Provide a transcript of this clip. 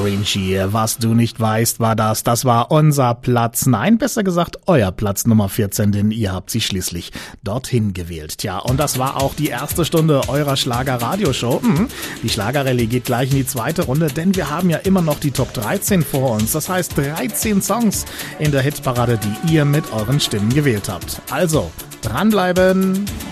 Avicii, was du nicht weißt, das war unser Platz, nein, besser gesagt euer Platz Nummer 14, denn ihr habt sie schließlich dorthin gewählt. Tja, und das war auch die erste Stunde eurer Schlager-Radioshow. Die Schlagerrallye geht gleich in die zweite Runde, denn wir haben ja immer noch die Top 13 vor uns. Das heißt 13 Songs in der Hitparade, die ihr mit euren Stimmen gewählt habt. Also, dranbleiben